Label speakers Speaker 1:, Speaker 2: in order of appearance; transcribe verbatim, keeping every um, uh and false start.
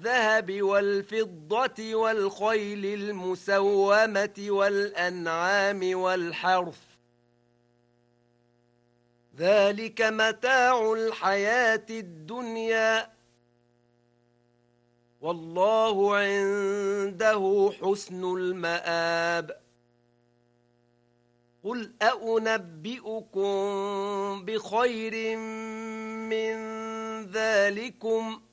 Speaker 1: والذهب والفضة والخيل المسومة والأنعام والحرث ذلك متاع الحياة الدنيا والله عنده حسن المآب قل أأنبئكم بخير من ذلكم